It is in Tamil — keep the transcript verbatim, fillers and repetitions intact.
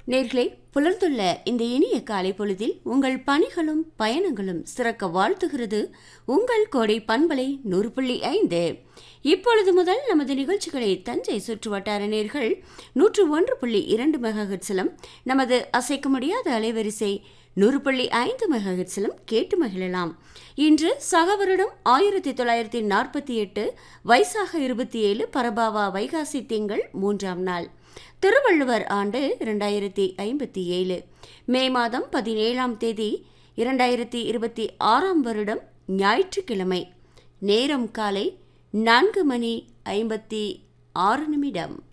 நேர்களே, புலர்ந்துள்ள இந்த இனிய காலை பொழுதில் உங்கள் பணிகளும் பயணங்களும் சிறக்க வாழ்த்துகிறது உங்கள் கோடை பண்பலை நூறு புள்ளி ஐந்து. இப்பொழுது முதல் நமது நிகழ்ச்சிகளை தஞ்சை சுற்று வட்டார நேர்கள் நூற்று ஒன்று புள்ளி இரண்டு மெகாஹெர்ட்ஸிலும் நமது அசைக்க முடியாத அலைவரிசை நூறு புள்ளி ஐந்து மெகாஹெர்ட்ஸிலும் கேட்டு மகிழலாம். இன்று சக வருடம் ஆயிரத்தி தொள்ளாயிரத்தி நாற்பத்தி எட்டு வைசாக இருபத்தி ஏழு பரபாவா வைகாசி திங்கள் மூன்றாம் நாள். திருவள்ளுவர் ஆண்டு இரண்டாயிரத்தி ஐம்பத்தி ஏழு மே மாதம் பதினேழாம் தேதி இரண்டாயிரத்தி இருபத்தி ஆறாம் வருடம் ஞாயிற்றுக்கிழமை. நேரம் காலை நான்கு மணி ஐம்பத்தி ஆறு நிமிடம்.